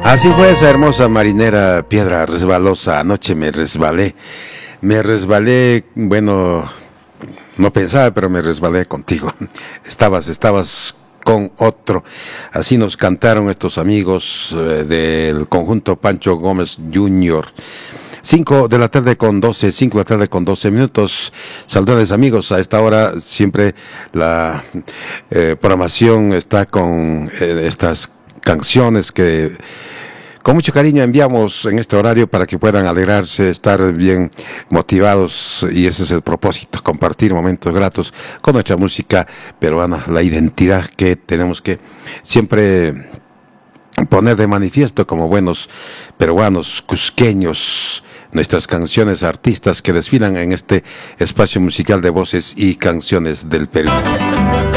Así fue esa hermosa marinera piedra resbalosa. Anoche me resbalé, bueno, no pensaba, pero me resbalé contigo. Estabas con otro. Así nos cantaron estos amigos del conjunto Pancho Gómez Jr. 5 de la tarde con 12 minutos. Saludos amigos, a esta hora siempre la programación está con estas canciones que con mucho cariño enviamos en este horario para que puedan alegrarse, estar bien motivados, y ese es el propósito, compartir momentos gratos con nuestra música peruana, la identidad que tenemos que siempre poner de manifiesto como buenos peruanos, cusqueños, nuestras canciones, artistas que desfilan en este espacio musical de voces y canciones del Perú.